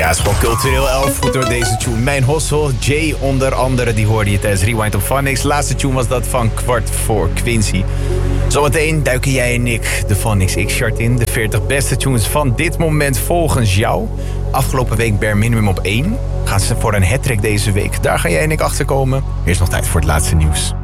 Ja, het is gewoon cultureel erfgoed door deze tune. Mijn Hossel, Jay onder andere, die hoorde je tijdens Rewind op Phonics. Laatste tune was dat van Kwart voor Quincy. Zometeen duiken jij en ik de Phonics X-chart in. De 40 beste tunes van dit moment volgens jou. Afgelopen week bare minimum op 1. Gaan ze voor een hattrick deze week. Daar ga jij en ik achter komen. Er is nog tijd voor het laatste nieuws.